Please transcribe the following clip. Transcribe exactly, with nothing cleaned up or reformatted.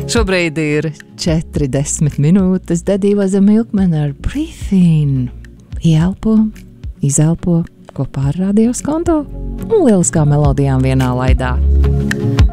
Šobrīd ir četrdesmit minūtes. Daddy was a milkman ar Breathe In. Ieelpo, izelpo kopā ar Radio Skonto un lieliskām melodijām vienā laidā.